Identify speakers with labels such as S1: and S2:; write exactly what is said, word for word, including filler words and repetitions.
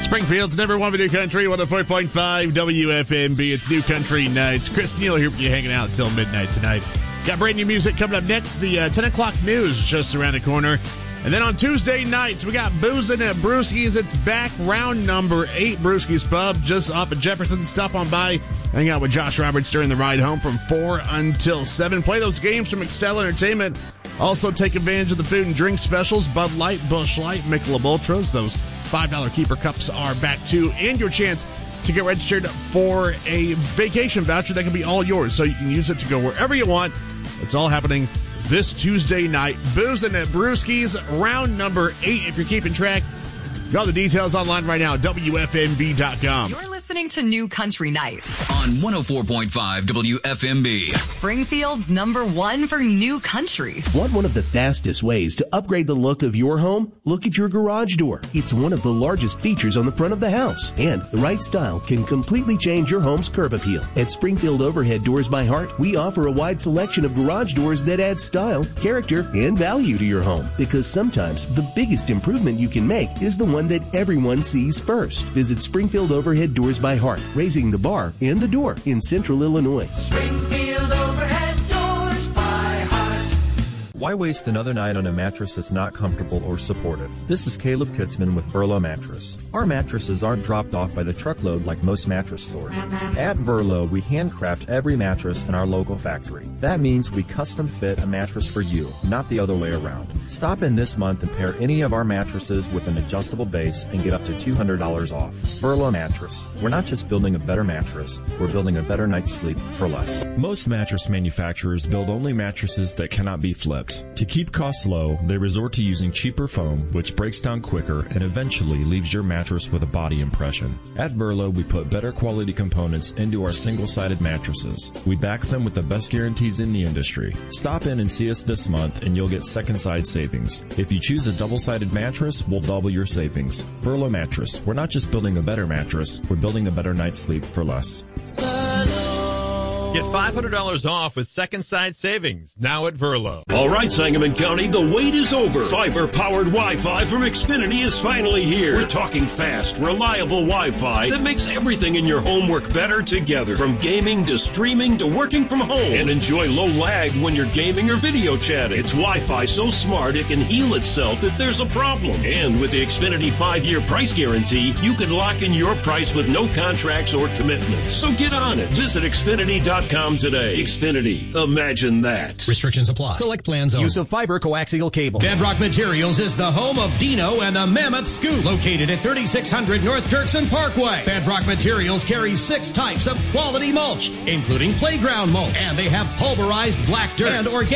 S1: Springfield's number one video country, one oh four point five W F M B. It's New Country Nights. Chris Neal here for you, hanging out until midnight tonight. Got brand new music coming up next. The uh, ten o'clock news just around the corner. And then on Tuesday nights, we got Boozin' at Brewski's. It's back, round number eight, Brewski's Pub, just off of Jefferson. Stop on by, hang out with Josh Roberts during the ride home from four until seven. Play those games from Excel Entertainment. Also take advantage of the food and drink specials. Bud Light, Busch Light, Michelob Ultras. Those five dollar keeper cups are back too. And your chance to get registered for a vacation voucher that can be all yours. So you can use it to go wherever you want. It's all happening this Tuesday night. Boozin' at Brewski's, round number eight. If you're keeping track, got all the details online right now at W F M B dot com.
S2: You're listening to New Country Nights
S3: on one oh four point five W F M B.
S2: Springfield's number one for new country.
S4: Want one of the fastest ways to upgrade the look of your home? Look at your garage door. It's one of the largest features on the front of the house, and the right style can completely change your home's curb appeal. At Springfield Overhead Doors by Heart, we offer a wide selection of garage doors that add style, character, and value to your home, because sometimes the biggest improvement you can make is the one that everyone sees first. Visit Springfield Overhead Doors by Heart, raising the bar and the door in Central Illinois.
S5: Springfield Overhead Doors by Heart.
S6: Why waste another night on a mattress that's not comfortable or supportive? This is Caleb Kitzman with Verlo Mattress. Our mattresses aren't dropped off by the truckload like most mattress stores. At Verlo, we handcraft every mattress in our local factory. That means we custom fit a mattress for you, not the other way around. Stop in this month and pair any of our mattresses with an adjustable base and get up to two hundred dollars off. Verlo Mattress. We're not just building a better mattress, we're building a better night's sleep for less.
S7: Most mattress manufacturers build only mattresses that cannot be flipped. To keep costs low, they resort to using cheaper foam, which breaks down quicker and eventually leaves your mattress with a body impression. At Verlo, we put better quality components into our single-sided mattresses. We back them with the best guarantees in the industry. Stop in and see us this month and you'll get second-side savings. If you choose a double-sided mattress, we'll double your savings. Verlo Mattress. We're not just building a better mattress, we're building a better night's sleep for less.
S8: Get five hundred dollars off with second side savings now at Verlo.
S9: All right, Sangamon County, the wait is over. Fiber-powered Wi-Fi from Xfinity is finally here. We're talking fast, reliable Wi-Fi that makes everything in your home work better together. From gaming to streaming to working from home. And enjoy low lag when you're gaming or video chatting. It's Wi-Fi so smart it can heal itself if there's a problem. And with the Xfinity five-year price guarantee, you can lock in your price with no contracts or commitments. So get on it. Visit Xfinity dot com today. Xfinity. Imagine that.
S10: Restrictions apply. Select plans only.
S11: Use of fiber coaxial cable.
S10: Bedrock Materials is the home of Dino and the Mammoth Scoop. Located at thirty-six hundred North Dirksen Parkway. Bedrock Materials carries six types of quality mulch, including playground mulch. And they have pulverized black dirt and organic